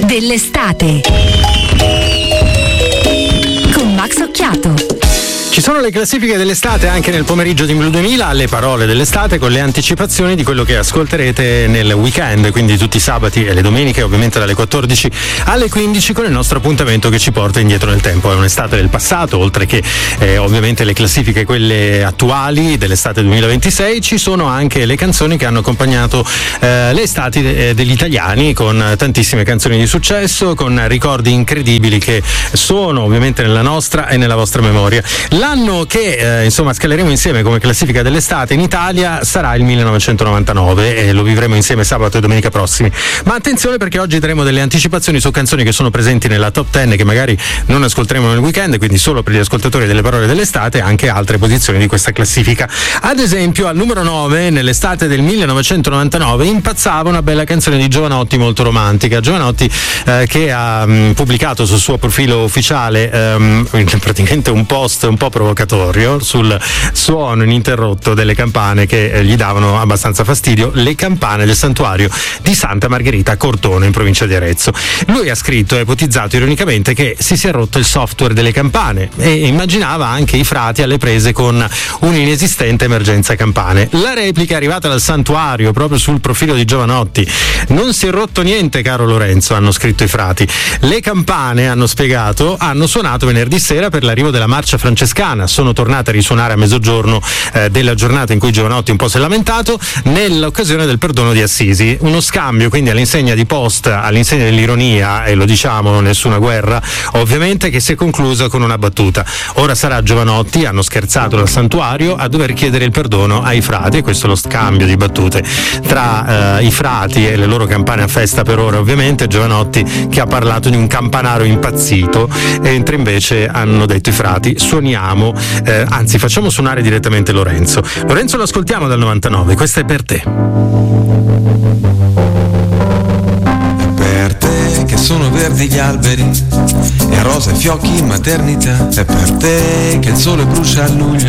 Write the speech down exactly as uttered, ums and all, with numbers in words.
dell'estate con Max Occhiato. Ci sono le classifiche dell'estate anche nel pomeriggio di Blu duemila, alle parole dell'estate con le anticipazioni di quello che ascolterete nel weekend, quindi tutti i sabati e le domeniche, ovviamente dalle quattordici alle quindici, con il nostro appuntamento che ci porta indietro nel tempo. È un'estate del passato, oltre che eh, ovviamente le classifiche quelle attuali dell'estate duemilaventisei, ci sono anche le canzoni che hanno accompagnato eh, le estati de- degli italiani, con tantissime canzoni di successo, con ricordi incredibili che sono ovviamente nella nostra e nella vostra memoria. L'anno che eh, insomma scaleremo insieme come classifica dell'estate in Italia sarà il millenovecentonovantanove e lo vivremo insieme sabato e domenica prossimi. Ma attenzione, perché oggi daremo delle anticipazioni su canzoni che sono presenti nella top dieci, che magari non ascolteremo nel weekend, quindi solo per gli ascoltatori delle parole dell'estate, anche altre posizioni di questa classifica. Ad esempio al numero nove, nell'estate del millenovecentonovantanove, impazzava una bella canzone di Jovanotti molto romantica. Jovanotti eh, che ha mh, pubblicato sul suo profilo ufficiale ehm, praticamente un post un po' provocatorio sul suono ininterrotto delle campane che eh, gli davano abbastanza fastidio, le campane del santuario di Santa Margherita a Cortona, in provincia di Arezzo. Lui ha scritto e ipotizzato ironicamente che si sia rotto il software delle campane e immaginava anche i frati alle prese con un'inesistente emergenza campane. La replica è arrivata dal santuario proprio sul profilo di Jovanotti. Non si è rotto niente, caro Lorenzo, hanno scritto i frati. Le campane, hanno spiegato, hanno suonato venerdì sera per l'arrivo della marcia francescana, sono tornate a risuonare a mezzogiorno eh, della giornata in cui Jovanotti un po' si è lamentato, nell'occasione del perdono di Assisi. Uno scambio quindi all'insegna di post, all'insegna dell'ironia, e lo diciamo, nessuna guerra ovviamente, che si è conclusa con una battuta: ora sarà Jovanotti, hanno scherzato dal santuario, a dover chiedere il perdono ai frati. E questo è lo scambio di battute tra eh, i frati e le loro campane a festa per ora, ovviamente. Jovanotti che ha parlato di un campanaro impazzito, mentre invece hanno detto i frati: suoniamo, eh, anzi facciamo suonare direttamente Lorenzo. Lorenzo lo ascoltiamo dal novantanove, questa è per te. È per te che sono verdi gli alberi e rosa i fiocchi in maternità, è per te che il sole brucia a luglio